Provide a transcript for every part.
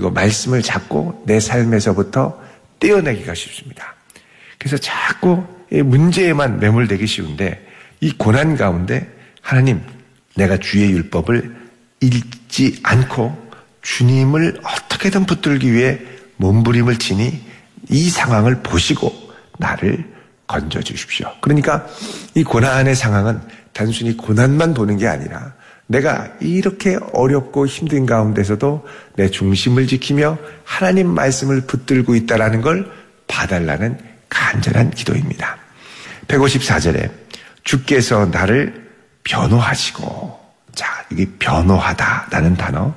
그리고 말씀을 잡고 내 삶에서부터 떼어내기가 쉽습니다. 그래서 자꾸 문제에만 매몰되기 쉬운데 이 고난 가운데 하나님, 내가 주의 율법을 읽지 않고 주님을 어떻게든 붙들기 위해 몸부림을 치니 이 상황을 보시고 나를 건져주십시오. 그러니까 이 고난의 상황은 단순히 고난만 보는 게 아니라 내가 이렇게 어렵고 힘든 가운데서도 내 중심을 지키며 하나님 말씀을 붙들고 있다는 걸 봐달라는 간절한 기도입니다. 154절에 주께서 나를 변호하시고, 자, 여기 변호하다라는 단어,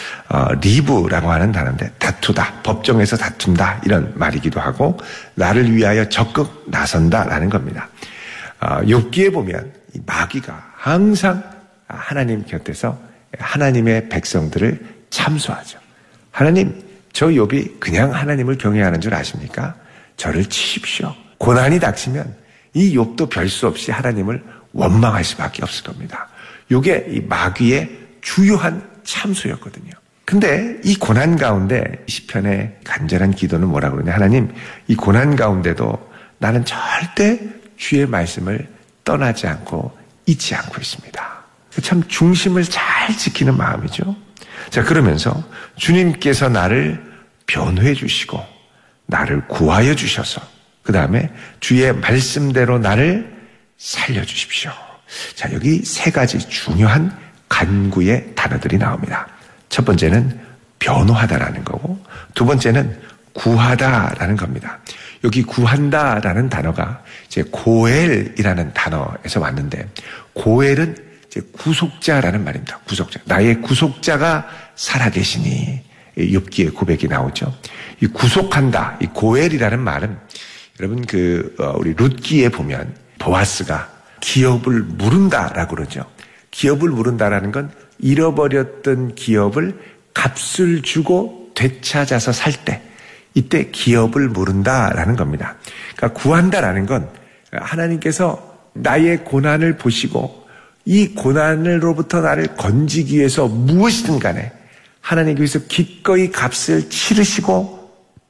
리브라고 하는 단어인데 다투다, 법정에서 다툰다 이런 말이기도 하고 나를 위하여 적극 나선다라는 겁니다. 욥기에 보면 이 마귀가 항상 하나님 곁에서 하나님의 백성들을 참소하죠. 하나님, 저 욥이 그냥 하나님을 경외하는 줄 아십니까? 저를 치십시오. 고난이 닥치면 이 욥도 별 수 없이 하나님을 원망할 수밖에 없을 겁니다. 이게 이 마귀의 주요한 참소였거든요. 근데 이 고난 가운데 시편의 간절한 기도는 뭐라 그러냐? 하나님, 이 고난 가운데도 나는 절대 주의 말씀을 떠나지 않고 잊지 않고 있습니다. 참 중심을 잘 지키는 마음이죠. 자, 그러면서 주님께서 나를 변호해 주시고 나를 구하여 주셔서 그 다음에 주의 말씀대로 나를 살려주십시오. 자, 여기 세 가지 중요한 간구의 단어들이 나옵니다. 첫 번째는 변호하다라는 거고 두 번째는 구하다라는 겁니다. 여기 구한다라는 단어가 이제 고엘이라는 단어에서 왔는데 고엘은 이제 구속자라는 말입니다. 구속자. 나의 구속자가 살아계시니 욥기의 고백이 나오죠. 이 구속한다, 이 고엘이라는 말은 여러분 우리 룻기에 보면 보아스가 기업을 물은다라고 그러죠. 기업을 물은다라는 건 잃어버렸던 기업을 값을 주고 되찾아서 살 때 이때 기업을 물은다라는 겁니다. 그러니까 구한다라는 건 하나님께서 나의 고난을 보시고 이 고난으로부터 나를 건지기 위해서 무엇이든 간에 하나님께서 기꺼이 값을 치르시고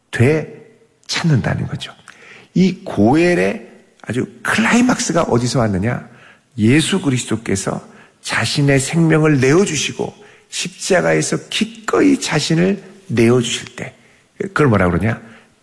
되찾는다는 거죠. 이 고엘의 아주 클라이막스가 어디서 왔느냐? 예수 그리스도께서 자신의 생명을 내어주시고 십자가에서 기꺼이 자신을 내어주실 때 그걸 뭐라 그러냐?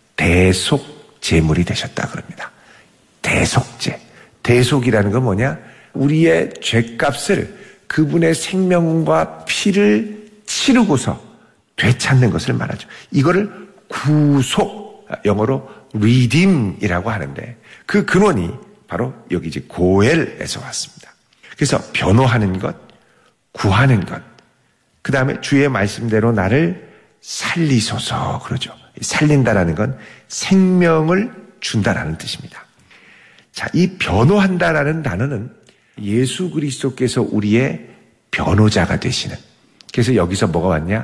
대속제물이 되셨다 그럽니다. 대속제. 대속이라는 건 뭐냐? 우리의 죄값을 그분의 생명과 피를 치르고서 되찾는 것을 말하죠. 이거를 구속, 영어로 redeem이라고 하는데 그 근원이 바로 여기 이제 고엘에서 왔습니다. 그래서 변호하는 것, 구하는 것, 그 다음에 주의 말씀대로 나를 살리소서 그러죠. 살린다라는 건 생명을 준다라는 뜻입니다. 자, 이 변호한다라는 단어는 예수 그리스도께서 우리의 변호자가 되시는, 그래서 여기서 뭐가 왔냐?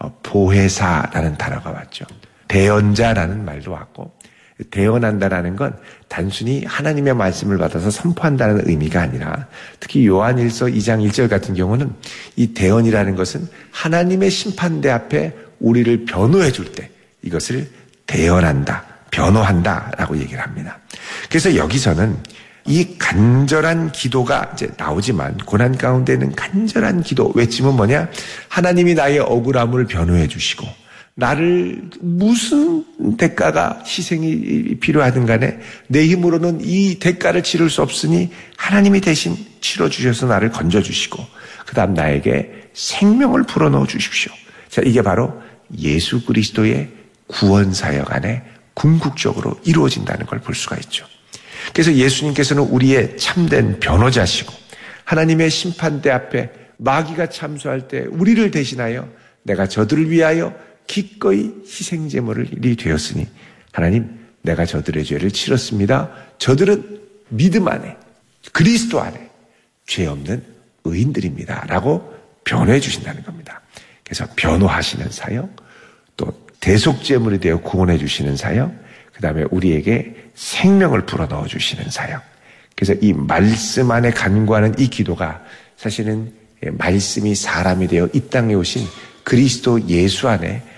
보혜사라는 단어가 왔죠. 대언자라는 말도 왔고, 대언한다라는 건 단순히 하나님의 말씀을 받아서 선포한다는 의미가 아니라 특히 요한일서 2장 1절 같은 경우는 이 대언이라는 것은 하나님의 심판대 앞에 우리를 변호해 줄 때 이것을 대언한다, 변호한다라고 얘기를 합니다. 그래서 여기서는 이 간절한 기도가 이제 나오지만 고난 가운데는 간절한 기도 외침은 뭐냐? 하나님이 나의 억울함을 변호해 주시고 나를 무슨 대가가 희생이 필요하든 간에 내 힘으로는 이 대가를 치를 수 없으니 하나님이 대신 치러주셔서 나를 건져주시고 그 다음 나에게 생명을 불어넣어 주십시오. 자, 이게 바로 예수 그리스도의 구원사역 안에 궁극적으로 이루어진다는 걸 볼 수가 있죠. 그래서 예수님께서는 우리의 참된 변호자시고 하나님의 심판대 앞에 마귀가 참소할 때 우리를 대신하여 내가 저들을 위하여 기꺼이 희생제물이 되었으니 하나님, 내가 저들의 죄를 치렀습니다. 저들은 믿음 안에 그리스도 안에 죄 없는 의인들입니다 라고 변호해 주신다는 겁니다. 그래서 변호하시는 사역, 또 대속제물이 되어 구원해 주시는 사역, 그 다음에 우리에게 생명을 불어넣어 주시는 사역. 그래서 이 말씀 안에 간구하는 이 기도가 사실은 말씀이 사람이 되어 이 땅에 오신 그리스도 예수 안에